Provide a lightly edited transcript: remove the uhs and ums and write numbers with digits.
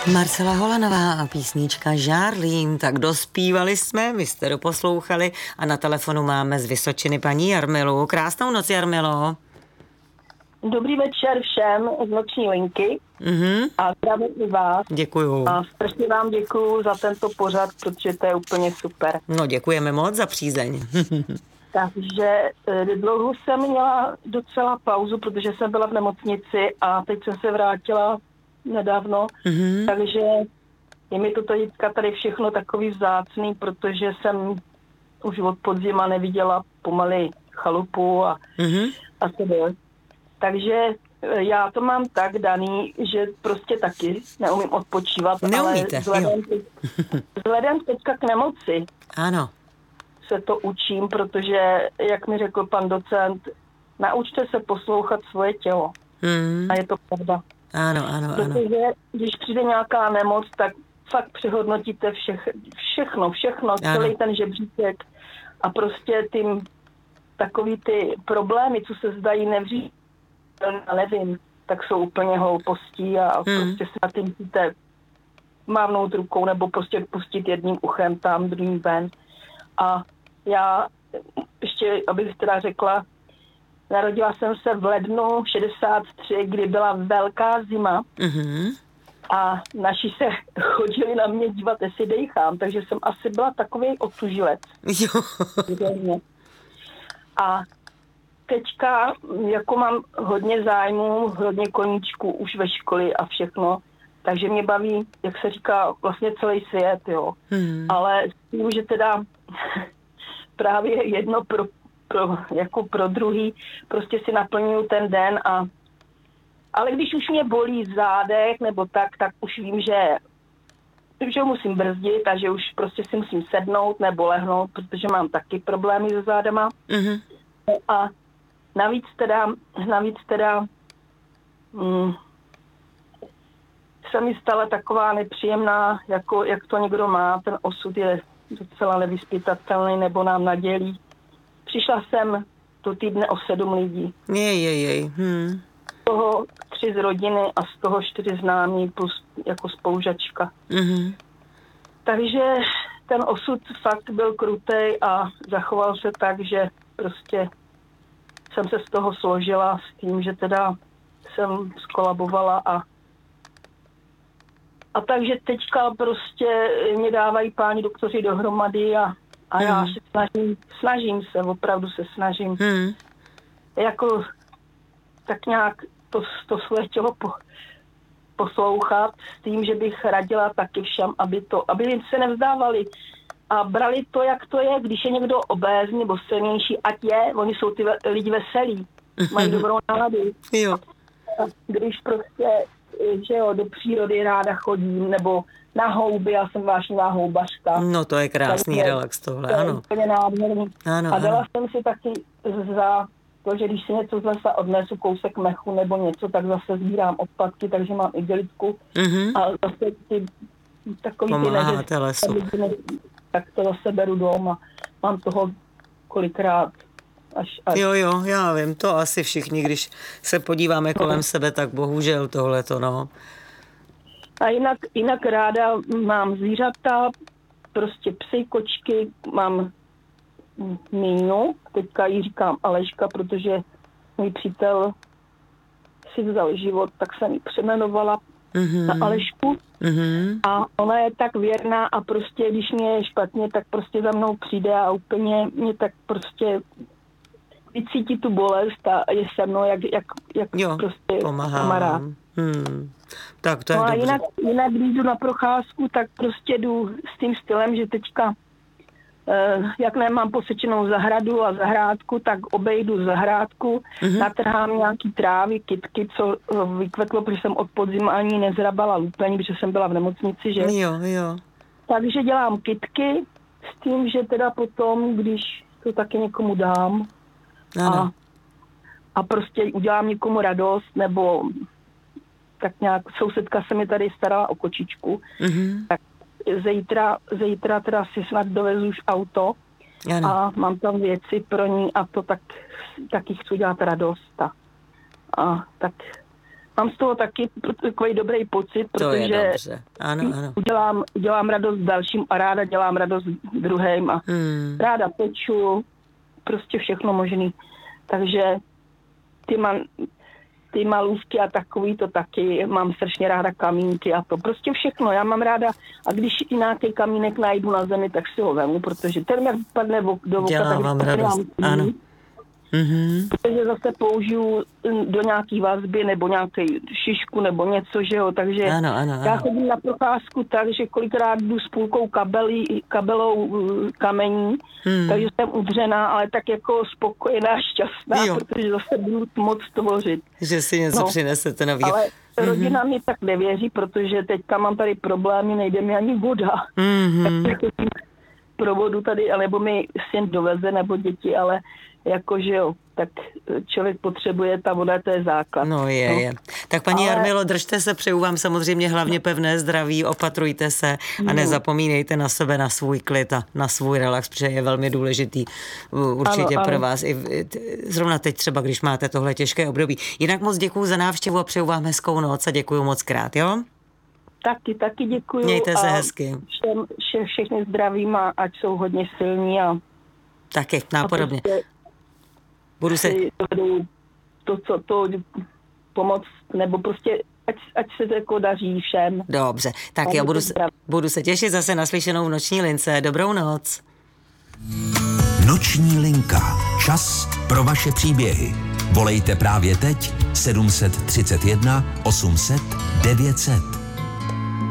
Marcela Holanová a písnička Žárlím, tak dospívali jsme, vy jste doposlouchali a na telefonu máme z Vysočiny paní Jarmilu. Krásnou noc, Jarmilo. Dobrý večer všem z noční linky a zdravím i vás. Děkuju. A strašně vám děkuju za tento pořad, protože to je úplně super. No, děkujeme moc za přízeň. Takže dlouho jsem měla docela pauzu, protože jsem byla v nemocnici a teď jsem se vrátila nedávno, takže je mi to teďka tady všechno takový vzácný, protože jsem už od podzima neviděla pomaly chalupu a sebe. Takže já to mám tak daný, že prostě taky neumím odpočívat. Neumíte, ale vzhledem teďka k nemoci ano. se to učím, protože, jak mi řekl pan docent, naučte se poslouchat svoje tělo. A je to pravda. Ano. Protože když přijde nějaká nemoc, tak fakt přehodnotíte všechno, celý ten žebříček a prostě takový ty problémy, co se zdají nevří, nevím, tak jsou úplně hloupostí a prostě se na tím musíte mávnout rukou nebo prostě pustit jedním uchem tam, druhým ven. A já ještě, abych teda řekla, narodila jsem se v lednu 63, kdy byla velká zima a naši se chodili na mě dívat, jestli dejchám, takže jsem asi byla takový otužilec. Jo. A teďka, jako mám hodně zájmů, hodně koníčků už ve škole a všechno, takže mě baví, jak se říká, vlastně celý svět, jo. Ale s tím, že teda právě jedno pro druhý, prostě si naplňuju ten den ale když už mě bolí zádech nebo tak už vím, že musím brzdit a že už prostě si musím sednout nebo lehnout, protože mám taky problémy se zádama. A navíc teda se mi stala taková nepříjemná, jako jak to někdo má, ten osud je docela nevyzpytatelný nebo nám nadělí. Přišla jsem do týdne o 7 lidí. Z toho 3 z rodiny a z toho 4 známí plus jako spolužačka. Takže ten osud fakt byl krutej a zachoval se tak, že prostě jsem se z toho složila s tím, že teda jsem skolabovala a takže teďka prostě mě dávají páni doktoři dohromady a já se snažím se, opravdu se snažím. Jako tak nějak to svoje tělo poslouchat s tím, že bych radila taky všem, aby se nevzdávali a brali to, jak to je, když je někdo obézní nebo silnější, ať je, oni jsou ty lidi veselí, mají dobrou náladu. Jo. A když prostě, že jo, do přírody ráda chodím, nebo na houby, já jsem vášnivá houbařka. No to je krásný relax tohle, ano. To je úplně nádherný. Ano, a dala jsem si taky za to, že když si něco z lesa odnesu, kousek mechu nebo něco, tak zase sbírám odpadky, takže mám igelitku. A zase ty takový pomáháte lesu. Tak to zase beru doma. Mám toho kolikrát až. Jo, já vím, to asi všichni, když se podíváme kolem sebe, tak bohužel tohleto, no. A jinak ráda mám zvířata, prostě psy, kočky, mám Míňu, teďka jí říkám Aleška, protože můj přítel si vzal život, tak jsem ji přejmenovala na Alešku. A ona je tak věrná a prostě, když mě je špatně, tak prostě za mnou přijde a úplně mě tak prostě vycítí tu bolest a je se mnou, jak jo, prostě pomáhá. kamarád. Tak to je a dobře. jinak, když jdu na procházku, tak prostě jdu s tím stylem, že teďka jak nemám posečenou zahradu a zahrádku, tak obejdu zahrádku, natrhám nějaký trávy, kytky, co vykvetlo, protože jsem od podzima ani nezrabala lupení, protože jsem byla v nemocnici, že? Jo. Takže dělám kytky s tím, že teda potom, když to taky někomu dám a prostě udělám někomu radost, nebo tak nějak sousedka se mi tady starala o kočičku, tak zítra teda si snad dovezu už auto a mám tam věci pro ní a to taky chci dělat radost. A tak mám z toho taky takový dobrý pocit, To protože je dobře. Ano. Udělám radost dalším a ráda dělám radost druhým a ráda peču, prostě všechno možný. Takže ty malůvky a takový to taky, mám strašně ráda kamínky a to prostě všechno, já mám ráda a když i nějaký kamínek najdu na zemi, tak si ho vemu, protože ten jak padne do voka, dělá tak vám radost, ano. Protože zase použiju do nějaký vazby nebo nějaký šišku nebo něco, že jo, takže ano. já chodím na procházku tak, že kolikrát jdu s půlkou kabelou kamení, takže jsem udřená, ale tak jako spokojená, šťastná, protože zase budu moc tvořit. Že si něco přinesete nového. Ale rodina mi tak nevěří, protože teďka mám tady problémy, nejde mi ani voda. Pro vodu tady, alebo mi syn doveze, nebo děti, ale jakože jo, tak člověk potřebuje, ta voda, to je základ. No je. Tak paní Jarmilo, držte se, přeju vám samozřejmě hlavně pevné zdraví, opatrujte se a nezapomínejte na sebe, na svůj klid a na svůj relax, protože je velmi důležitý určitě pro vás. I zrovna teď třeba, když máte tohle těžké období. Jinak moc děkuju za návštěvu a přeju vám hezkou noc a děkuju moc krát, jo? Taky děkuju. Mějte se hezky. Všechny zdravím a ať jsou hodně silní a taky, nápodobně. Budu se... To pomoc, nebo prostě ať se to jako daří všem. Dobře, tak já budu se těšit zase na slyšenou v Noční lince. Dobrou noc. Noční linka. Čas pro vaše příběhy. Volejte právě teď 731 800 900.